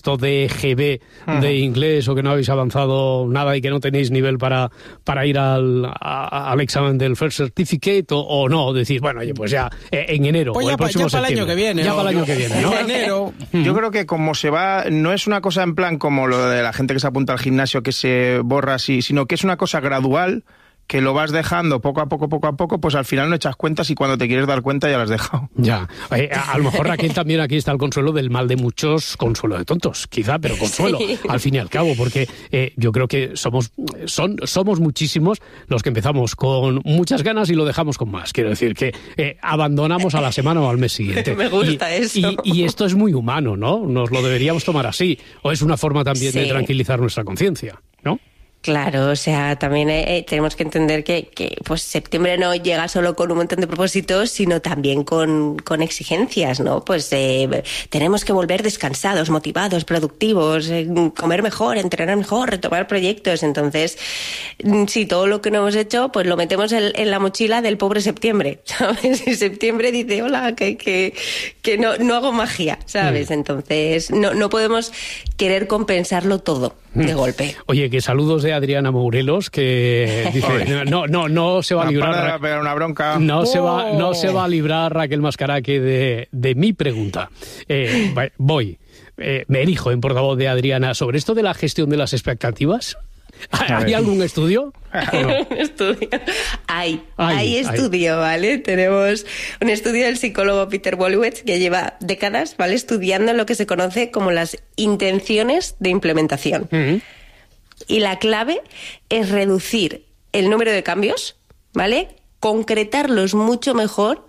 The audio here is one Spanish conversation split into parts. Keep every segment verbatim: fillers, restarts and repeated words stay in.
de E G B de inglés o que no habéis avanzado nada y que no tenéis nivel para, para ir al, a, al examen del First Certificate o, o no, decís, bueno, oye, pues ya eh, en enero pues o ya el próximo ya para el año que viene. Ya ¿no? para el año que viene, ¿no? En enero. Yo creo que como se va, no es una cosa en plan como lo de la gente que se apunta al gimnasio que se borra así, sino que es una cosa gradual, que lo vas dejando poco a poco, poco a poco, pues al final no echas cuentas y cuando te quieres dar cuenta ya lo has dejado. Ya, eh, a, a lo mejor Raquel también aquí está el consuelo del mal de muchos, consuelo de tontos, quizá, pero consuelo, sí. Al fin y al cabo, porque eh, yo creo que somos, son, somos muchísimos los que empezamos con muchas ganas y lo dejamos con más. Quiero decir que eh, abandonamos a la semana o al mes siguiente. Me gusta y, eso. Y, y esto es muy humano, ¿no? Nos lo deberíamos tomar así, o es una forma también sí. de tranquilizar nuestra conciencia, ¿no? Claro, o sea, también eh, tenemos que entender que, que pues septiembre no llega solo con un montón de propósitos, sino también con, con exigencias, ¿no? Pues eh, tenemos que volver descansados, motivados, productivos, eh, comer mejor, entrenar mejor, retomar proyectos. Entonces, sí, todo lo que no hemos hecho, pues lo metemos en, en la mochila del pobre septiembre, ¿sabes? Y septiembre dice, hola, que, que, que no, no hago magia, ¿sabes? Entonces, no, no podemos querer compensarlo todo de golpe. Oye, que saludos de Adriana Morelos, que dice, no, no, no se va a librar. A pegar una bronca. No, oh. se va, no se va a librar Raquel Mascaraque de, de mi pregunta. Eh, voy, eh, me erijo en portavoz de Adriana sobre esto de la gestión de las expectativas. ¿Hay algún estudio? No? estudio. Hay, hay, hay estudio, hay. ¿vale? Tenemos un estudio del psicólogo Peter Wolowitz que lleva décadas, ¿vale? Estudiando lo que se conoce como las intenciones de implementación. Uh-huh. Y la clave es reducir el número de cambios, ¿vale? Concretarlos mucho mejor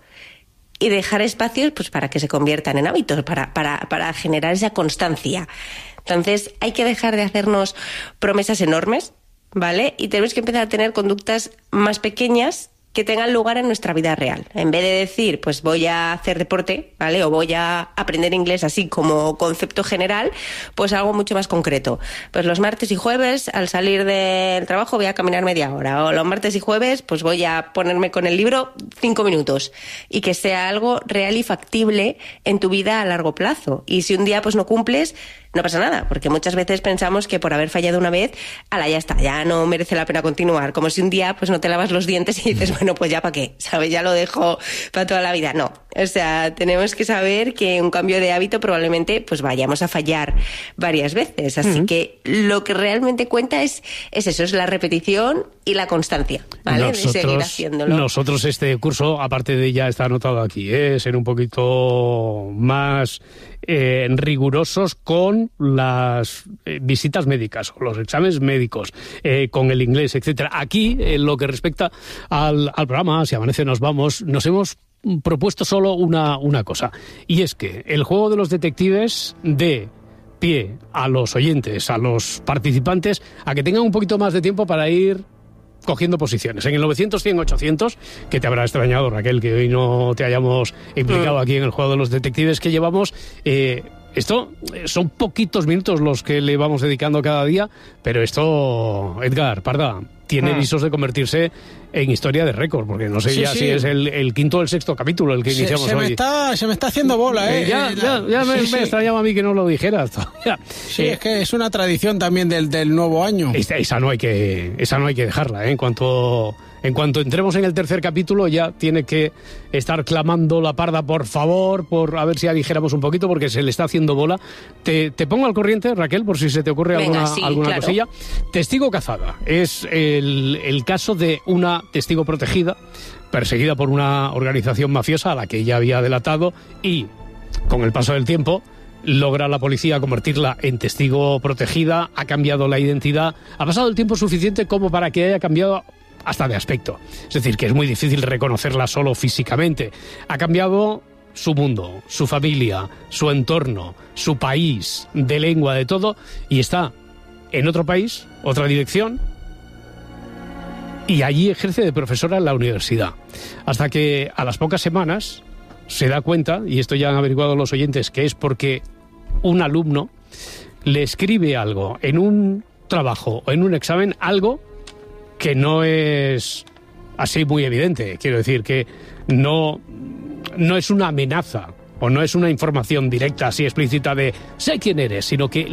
y dejar espacios pues, para que se conviertan en hábitos, para, para, para generar esa constancia. Entonces, hay que dejar de hacernos promesas enormes, ¿vale? Y tenemos que empezar a tener conductas más pequeñas que tengan lugar en nuestra vida real. En vez de decir, pues voy a hacer deporte, ¿vale? O voy a aprender inglés así como concepto general, pues algo mucho más concreto. Pues los martes y jueves, al salir del trabajo, voy a caminar media hora. O los martes y jueves, pues voy a ponerme con el libro cinco minutos. Y que sea algo real y factible en tu vida a largo plazo. Y si un día pues no cumples, no pasa nada, porque muchas veces pensamos que por haber fallado una vez, ala, ya está, ya no merece la pena continuar. Como si un día pues no te lavas los dientes y dices, bueno, pues ya para qué, ¿sabes? Ya lo dejo para toda la vida. No, o sea, tenemos que saber que un cambio de hábito probablemente pues vayamos a fallar varias veces. Así uh-huh. que lo que realmente cuenta es, es eso, es la repetición y la constancia, ¿vale? Nosotros, de seguir haciéndolo. Nosotros este curso, aparte de ya está anotado aquí, ¿eh? Ser un poquito más eh, rigurosos con las eh, visitas médicas o los exámenes médicos, eh, con el inglés, etcétera. Aquí, en lo que respecta al, al programa, Si Amanece Nos Vamos, nos hemos propuesto solo una, una cosa, y es que el juego de los detectives dé pie a los oyentes, a los participantes, a que tengan un poquito más de tiempo para ir cogiendo posiciones. En el novecientos, cien, ochocientos, que te habrá extrañado, Raquel, que hoy no te hayamos implicado aquí en el juego de los detectives que llevamos. Eh, esto son poquitos minutos los que le vamos dedicando cada día, pero esto, Edgar Parda, tiene ah. visos de convertirse en historia de récord, porque no sé sí, ya sí. si es el, el quinto o el sexto capítulo el que se, iniciamos se hoy. Me está, se me está haciendo bola, ¿eh? eh ya ya, ya me, sí, me extrañaba a mí que no lo dijeras todavía. Sí, eh, es que es una tradición también del, del nuevo año. Esa, esa, no hay que, esa no hay que dejarla, ¿eh? En cuanto... En cuanto entremos en el tercer capítulo ya tiene que estar clamando la Parda, por favor, por a ver si aligéramos un poquito, porque se le está haciendo bola. Te, te pongo al corriente, Raquel, por si se te ocurre Venga, alguna, sí, alguna claro. cosilla. Testigo cazada. Es el, el caso de una testigo protegida, perseguida por una organización mafiosa a la que ella había delatado y, con el paso del tiempo, logra la policía convertirla en testigo protegida, ha cambiado la identidad, ha pasado el tiempo suficiente como para que haya cambiado hasta de aspecto. Es decir, que es muy difícil reconocerla solo físicamente. Ha cambiado su mundo, su familia, su entorno, su país, de lengua, de todo, y está en otro país, otra dirección, y allí ejerce de profesora en la universidad. Hasta que a las pocas semanas se da cuenta, y esto ya han averiguado los oyentes, que es porque un alumno le escribe algo en un trabajo o en un examen, algo que no es así muy evidente. Quiero decir que no, no es una amenaza o no es una información directa, así explícita de sé quién eres, sino que